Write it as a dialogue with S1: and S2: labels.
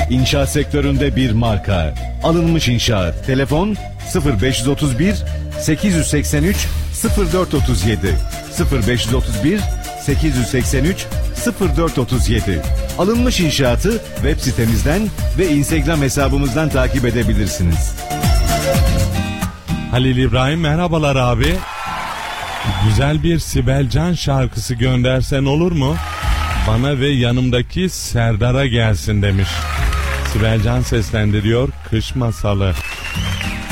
S1: İnşaat sektöründe bir marka. Alınmış İnşaat. Telefon 0531 883 0437 0531 883 0437. Alınmış İnşaat'ı web sitemizden ve Instagram hesabımızdan takip edebilirsiniz.
S2: Halil İbrahim merhabalar abi. Güzel bir Sibel Can şarkısı göndersen olur mu? Bana ve yanımdaki Serdar'a gelsin demiş. Sibel Can seslendiriyor Kış Masalı.